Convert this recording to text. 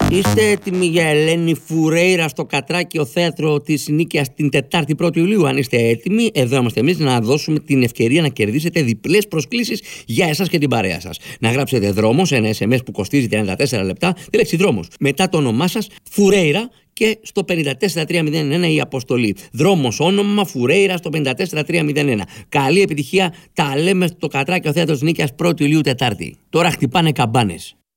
Είστε έτοιμοι για Ελένη Φουρέιρα στο Κατράκιο Θέατρο της Νίκαιας την Τετάρτη 1η Ιουλίου? Αν είστε έτοιμοι, εδώ είμαστε εμείς να δώσουμε την ευκαιρία να κερδίσετε διπλές προσκλήσεις για εσάς και την παρέα σας. Να γράψετε δρόμος, ένα SMS που κοστίζει 34 λεπτά, τη λέξη δρόμος, μετά το όνομά σας, Φουρέιρα, και στο 54301 η αποστολή. Δρόμος, όνομα, Φουρέιρα στο 54301. Καλή επιτυχία, τα λέμε στο Κατράκιο Θέατρο της Νίκαιας 1η Ιουλίου Τετάρτη. Τώρα χτυπάνε καμπάνες.